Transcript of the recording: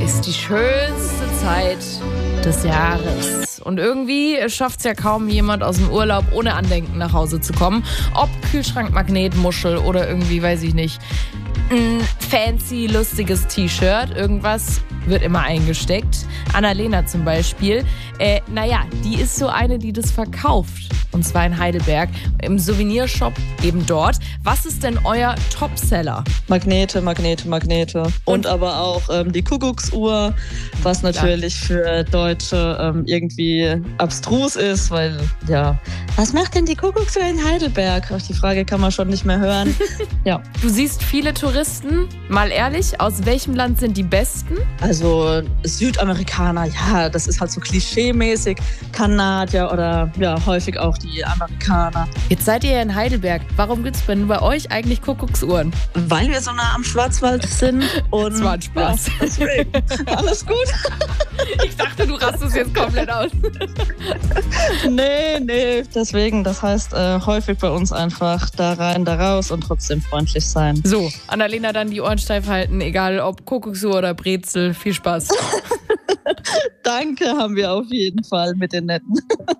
ist die schönste Zeit des Jahres. Und irgendwie schafft es ja kaum jemand aus dem Urlaub ohne Andenken nach Hause zu kommen. Ob Kühlschrankmagnet, Muschel oder irgendwie, weiß ich nicht, ein fancy, lustiges T-Shirt. Irgendwas wird immer eingesteckt. Annalena zum Beispiel. Die ist so eine, die das verkauft. Und zwar in Heidelberg, im Souvenirshop eben dort. Was ist denn euer Topseller? Magnete. Und aber auch die Kuckucksuhr, was natürlich für Deutsche irgendwie abstrus ist, weil, was macht denn die Kuckucksuhr in Heidelberg? Die Frage kann man schon nicht mehr hören. Ja. Du siehst viele Touristen. Mal ehrlich, aus welchem Land sind die Besten? Also Südamerikaner, das ist halt so klischee-mäßig. Kanadier oder häufig auch die Amerikaner. Jetzt seid ihr ja in Heidelberg. Warum gibt es denn bei euch eigentlich Kuckucksuhren? Weil wir so nah am Schwarzwald sind. Und das war ein Spaß. Ja, deswegen. Alles gut. Ich dachte, du rastest jetzt komplett aus. Nee. Deswegen, das heißt häufig bei uns einfach da rein, da raus und trotzdem freundlich sein. So, Annalena, dann die Ohren steif halten, egal ob Kuckucksuhr oder Brezel. Viel Spaß. Danke, haben wir auf jeden Fall mit den Netten.